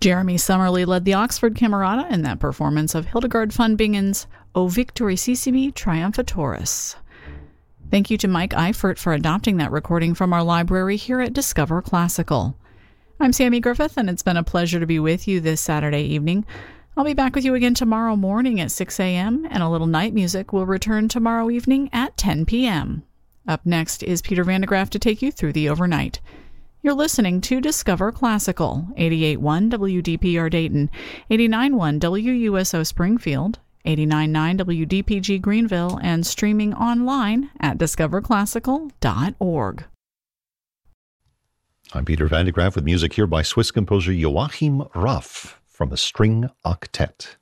Jeremy Summerly led the Oxford Camerata in that performance of Hildegard von Bingen's O Victorissimi Triumphatoris. Thank you to Mike Eifert for adopting that recording from our library here at Discover Classical. I'm Sammy Griffith, and it's been a pleasure to be with you this Saturday evening. I'll be back with you again tomorrow morning at 6 a.m., and a little night music will return tomorrow evening at 10 p.m. Up next is Peter Van de Graaff to take you through the overnight. You're listening to Discover Classical, 88.1 WDPR Dayton, 89.1 WUSO Springfield, 89.9 WDPG Greenville, and streaming online at discoverclassical.org. I'm Peter Van de Graaff with music here by Swiss composer Joachim Raff from the String Octet.